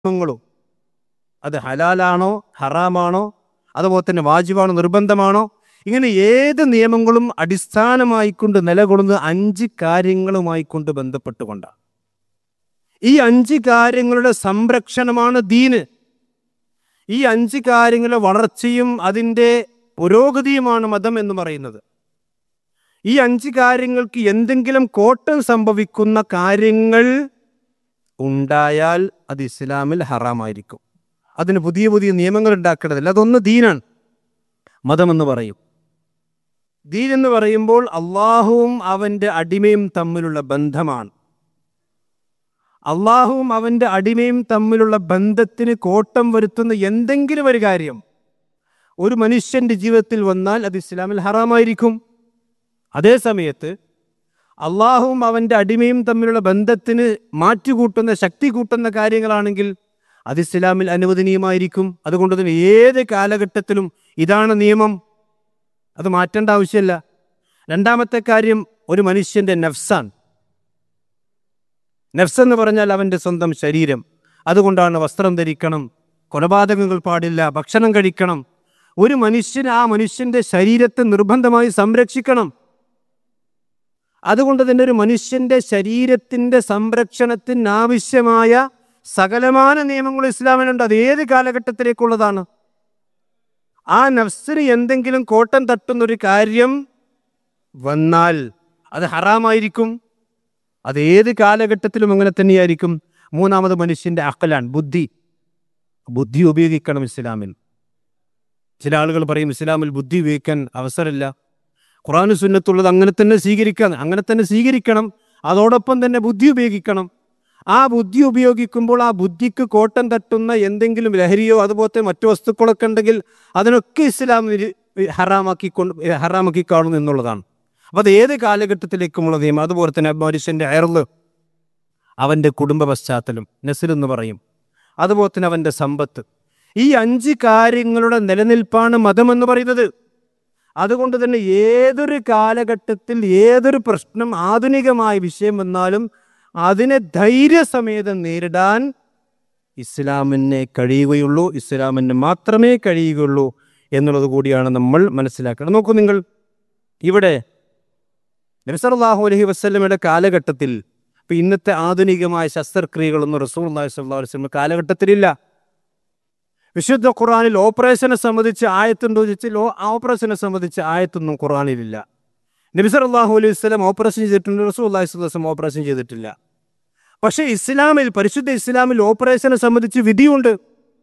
നിയമങ്ങളും അത് ഹലാലാണോ ഹറാമാണോ അതുപോലെ തന്നെ വാജിബാണോ നിർബന്ധമാണോ, ഇങ്ങനെ ഏത് നിയമങ്ങളും അടിസ്ഥാനമായിക്കൊണ്ട് നിലകൊള്ളുന്നത് 5 കാര്യങ്ങളുമായിക്കൊണ്ട് ബന്ധപ്പെട്ടുകൊണ്ടാണ്. ഈ 5 കാര്യങ്ങളുടെ സംരക്ഷണമാണ് ദീന്. ഈ 5 കാര്യങ്ങളുടെ വളർച്ചയും അതിൻ്റെ പുരോഗതിയുമാണ് മതം എന്ന് പറയുന്നത്. ഈ 5 കാര്യങ്ങൾക്ക് എന്തെങ്കിലും കോട്ടം സംഭവിക്കുന്ന കാര്യങ്ങൾ ഉണ്ടായാൽ അത് ഇസ്ലാമിൽ ഹറാമായിരിക്കും. അതിന് പുതിയ പുതിയ നിയമങ്ങൾ ഉണ്ടാക്കേണ്ടതില്ല. അതൊന്ന് ദീനാണ്, മതമെന്ന് പറയും. ദീൻ എന്ന് പറയുമ്പോൾ അള്ളാഹുവും അവൻ്റെ അടിമയും തമ്മിലുള്ള ബന്ധമാണ്. അള്ളാഹുവും അവൻ്റെ അടിമയും തമ്മിലുള്ള ബന്ധത്തിന് കോട്ടം വരുത്തുന്ന എന്തെങ്കിലും ഒരു കാര്യം ഒരു മനുഷ്യൻ്റെ ജീവിതത്തിൽ വന്നാൽ അത് ഇസ്ലാമിൽ ഹറാമായിരിക്കും. അതേ സമയത്ത് അള്ളാഹുവും അവൻ്റെ അടിമയും തമ്മിലുള്ള ബന്ധത്തിന് മാറ്റുകൂട്ടുന്ന ശക്തി കൂട്ടുന്ന കാര്യങ്ങളാണെങ്കിൽ അത് ഇസ്ലാമിൽ അനുവദനീയമായിരിക്കും. അതുകൊണ്ട് തന്നെ ഏത് കാലഘട്ടത്തിലും ഇതാണ് നിയമം, അത് മാറ്റേണ്ട ആവശ്യമില്ല. രണ്ടാമത്തെ കാര്യം ഒരു മനുഷ്യൻ്റെ നഫ്സാണ്. നഫ്സ് എന്ന് പറഞ്ഞാൽ അവൻ്റെ സ്വന്തം ശരീരം. അതുകൊണ്ടാണ് വസ്ത്രം ധരിക്കണം, കൊലപാതകങ്ങൾ പാടില്ല, ഭക്ഷണം കഴിക്കണം. ഒരു മനുഷ്യൻ ആ മനുഷ്യൻ്റെ ശരീരത്തെ നിർബന്ധമായി സംരക്ഷിക്കണം. അതുകൊണ്ട് തന്നെ ഒരു മനുഷ്യൻ്റെ ശരീരത്തിൻ്റെ സംരക്ഷണത്തിനാവശ്യമായ സകലമാന നിയമങ്ങൾ ഇസ്ലാമിലുണ്ട്. അത് ഏത് കാലഘട്ടത്തിലേക്കുള്ളതാണ്. ആ നഫ്സിന് എന്തെങ്കിലും കോട്ടം തട്ടുന്നൊരു കാര്യം വന്നാൽ അത് ഹറാമായിരിക്കും. അത് ഏത് കാലഘട്ടത്തിലും അങ്ങനെ തന്നെയായിരിക്കും. മൂന്നാമത് മനുഷ്യൻ്റെ അഖലാണ്, ബുദ്ധി ഉപയോഗിക്കണം ഇസ്ലാമിൽ. ചില ആളുകൾ പറയും ഇസ്ലാമിൽ ബുദ്ധി ഉപയോഗിക്കാൻ അവസരമില്ല. ഖുർആനും സുന്നത്തുള്ളത് അങ്ങനെ തന്നെ സ്വീകരിക്കണം. അതോടൊപ്പം തന്നെ ബുദ്ധി ഉപയോഗിക്കണം. ആ ബുദ്ധി ഉപയോഗിക്കുമ്പോൾ ആ ബുദ്ധിക്ക് കോട്ടം തട്ടുന്ന എന്തെങ്കിലും ലഹരിയോ അതുപോലത്തെ മറ്റു വസ്തുക്കളൊക്കെ ഉണ്ടെങ്കിൽ അതിനൊക്കെ ഇസ്ലാം ഹറാമാക്കി കാണുന്നു എന്നുള്ളതാണ്. അപ്പോൾ അത് ഏത് കാലഘട്ടത്തിലേക്കുമുള്ള നിയമം. അതുപോലെ തന്നെ മനുഷ്യൻ്റെ അയർല്, അവൻ്റെ കുടുംബ പശ്ചാത്തലം, നസ്ൽ എന്ന് പറയും, അതുപോലെ തന്നെ അവൻ്റെ സമ്പത്ത്, ഈ 5 കാര്യങ്ങളുടെ നിലനിൽപ്പാണ് മതമെന്ന് പറയുന്നത്. അതുകൊണ്ട് തന്നെ ഏതൊരു കാലഘട്ടത്തിൽ ഏതൊരു പ്രശ്നം, ആധുനികമായ വിഷയം വന്നാലും അതിനെ ധൈര്യസമേതം നേരിടാൻ ഇസ്ലാമിനെ കഴിയുകയുള്ളൂ, ഇസ്ലാമിന് മാത്രമേ കഴിയുകയുള്ളൂ എന്നുള്ളത് കൂടിയാണ് നമ്മൾ മനസ്സിലാക്കണം. നോക്കൂ നിങ്ങൾ, ഇവിടെ നബി സല്ലല്ലാഹു അലൈഹി വസല്ലമയുടെ കാലഘട്ടത്തിൽ ഇപ്പം ഇന്നത്തെ ആധുനികമായ ശസ്ത്രക്രിയകളൊന്നും റസൂലുള്ളാഹി സ്വല്ലല്ലാഹു അലൈഹി വസല്ലം കാലഘട്ടത്തിലില്ല. വിശുദ്ധ ഖുർആനിൽ ഓപ്പറേഷനെ സംബന്ധിച്ച് ആയത്തുണ്ടോ ചോദിച്ചാൽ ഓപ്പറേഷനെ സംബന്ധിച്ച് ആയത്തൊന്നും ഖുർആനിലില്ല. നബി സല്ലല്ലാഹു അലൈഹി വസല്ലം ഓപ്പറേഷൻ ചെയ്തിട്ടുണ്ട്, റസൂലുള്ളാഹി സ്വല്ലല്ലാഹു അലൈഹി വസല്ലം ഓപ്പറേഷൻ ചെയ്തിട്ടില്ല. പക്ഷേ പരിശുദ്ധ ഇസ്ലാമിൽ ഓപ്പറേഷനെ സംബന്ധിച്ച് വിധിയുണ്ട്.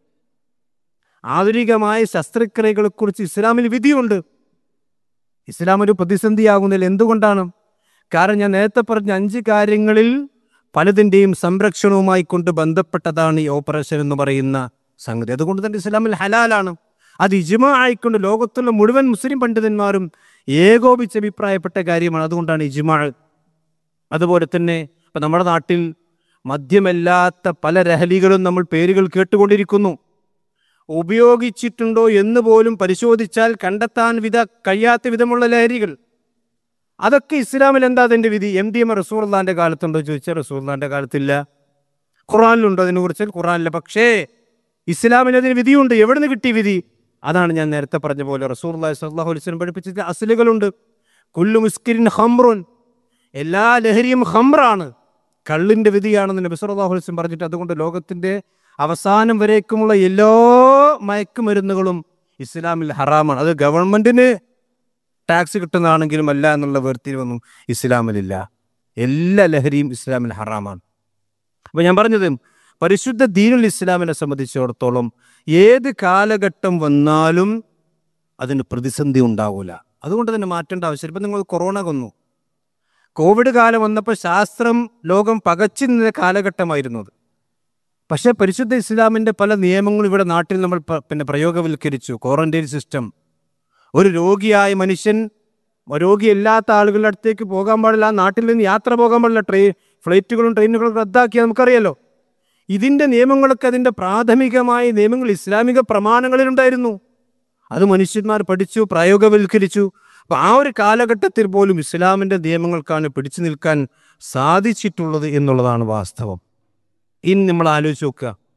ആധുനികമായ ശസ്ത്രക്രിയകളെക്കുറിച്ച് ഇസ്ലാമിൽ വിധിയുണ്ട്. ഇസ്ലാം ഒരു പ്രതിസന്ധിയാകുന്നില്ല. എന്തുകൊണ്ടാണ്? കാരണം ഞാൻ നേരത്തെ പറഞ്ഞ 5 കാര്യങ്ങളിൽ പലതിൻ്റെയും സംരക്ഷണവുമായി കൊണ്ട് ബന്ധപ്പെട്ടതാണ് ഈ ഓപ്പറേഷൻ എന്ന് പറയുന്ന സംഗതി. അതുകൊണ്ട് തന്നെ ഇസ്ലാമിൽ ഹലാലാണ്. അത് ഇജ്മാ ആയിക്കൊണ്ട് ലോകത്തുള്ള മുഴുവൻ മുസ്ലിം പണ്ഡിതന്മാരും ഏകോപിച്ച് അഭിപ്രായപ്പെട്ട കാര്യമാണ്. അതുകൊണ്ടാണ് ഇജ്മാ. അതുപോലെ തന്നെ ഇപ്പം നമ്മുടെ നാട്ടിൽ മദ്യമല്ലാത്ത പല ലഹരികളും നമ്മൾ പേരുകൾ കേട്ടുകൊണ്ടിരിക്കുന്നു. ഉപയോഗിച്ചിട്ടുണ്ടോ എന്ന് പോലും പരിശോധിച്ചാൽ കണ്ടെത്താൻ കഴിയാത്ത വിധമുള്ള ലഹരികൾ. അതൊക്കെ ഇസ്ലാമിൽ എന്താ അതിൻ്റെ വിധി? MDMA റസൂലുള്ളാഹിന്റെ കാലത്തുണ്ടോ ചോദിച്ചാൽ റസൂലുള്ളാഹിന്റെ കാലത്തില്ല. ഖുർആനിലുണ്ടോ അതിനെക്കുറിച്ച്? ഖുർആനില്ല. പക്ഷേ ഇസ്ലാമിൽ അതിന് വിധിയുണ്ട്. എവിടെ നിന്ന് കിട്ടിയ വിധി? അതാണ് ഞാൻ നേരത്തെ പറഞ്ഞ പോലെ റസൂലുള്ളാഹി സ്വല്ലല്ലാഹു അലൈഹി വസല്ലം പഠിപ്പിച്ച അസ്ലുകളുണ്ട്. കുല്ലു മുസ്കിരിൻ ഖംറുൻ, എല്ലാ ലഹരിയും ഖംറാണ്, കള്ളിൻ്റെ വിധിയാണെന്ന് നബി സല്ലല്ലാഹു അലൈഹി വസല്ലം പറഞ്ഞിട്ട്. അതുകൊണ്ട് ലോകത്തിൻ്റെ അവസാനം വരേക്കുമുള്ള എല്ലാ മയക്കുമരുന്നുകളും ഇസ്ലാമിൽ ഹറാമാണ്. അത് ഗവൺമെൻറ്റിന് ടാക്സ് കിട്ടുന്നതാണെങ്കിലും അല്ല എന്നുള്ള വേർതിരിവൊന്നും ഇസ്ലാമിലില്ല. എല്ലാ ലഹരിയും ഇസ്ലാമിൽ ഹറാമാണ്. അപ്പോൾ ഞാൻ പറഞ്ഞത് പരിശുദ്ധ ദീനുൽ ഇസ്ലാമിനെ സംബന്ധിച്ചിടത്തോളം ഏത് കാലഘട്ടം വന്നാലും അതിന് പ്രതിസന്ധി ഉണ്ടാവില്ല. അതുകൊണ്ട് തന്നെ മാറ്റേണ്ട ആവശ്യം. ഇപ്പം നിങ്ങൾ കൊറോണ കൊന്നു, കോവിഡ് കാലം വന്നപ്പോൾ ശാസ്ത്രം ലോകം പകച്ചു നിന്ന കാലഘട്ടമായിരുന്നു അത്. പക്ഷേ പരിശുദ്ധ ഇസ്ലാമിൻ്റെ പല നിയമങ്ങളും ഇവിടെ നാട്ടിൽ നമ്മൾ പ്രയോഗവൽക്കരിച്ചു. ക്വാറന്റൈൻ സിസ്റ്റം, ഒരു രോഗിയായ മനുഷ്യൻ രോഗിയല്ലാത്ത ആളുകളുടെ അടുത്തേക്ക് പോകാൻ പാടില്ല, നാട്ടിൽ നിന്ന് യാത്ര പോകാൻ പാടില്ല, ഫ്ലൈറ്റുകളും ട്രെയിനുകളും റദ്ദാക്കിയാൽ നമുക്കറിയാലോ. ഇതിൻ്റെ നിയമങ്ങളൊക്കെ, അതിൻ്റെ പ്രാഥമികമായ നിയമങ്ങൾ ഇസ്ലാമിക പ്രമാണങ്ങളിലുണ്ടായിരുന്നു. അത് മനുഷ്യന്മാർ പഠിച്ചു, പ്രയോഗവൽക്കരിച്ചു. അപ്പോൾ ആ ഒരു കാലഘട്ടത്തിൽ പോലും ഇസ്ലാമിൻ്റെ നിയമങ്ങൾക്കാണ് പിടിച്ചു നിൽക്കാൻ സാധിച്ചിട്ടുള്ളത് എന്നുള്ളതാണ് വാസ്തവം. ഇനി നമ്മൾ ആലോചിച്ച് നോക്കുക,